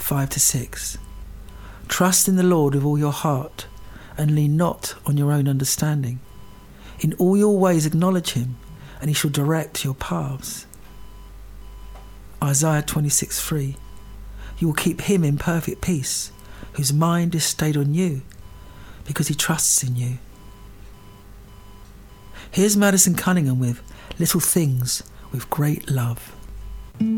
5-6. Trust in the Lord with all your heart, and lean not on your own understanding. In all your ways acknowledge him, and he shall direct your paths. Isaiah 26:3. You will keep him in perfect peace, whose mind is stayed on you, because he trusts in you. Here's Madison Cunningham with Little Things with Great Love.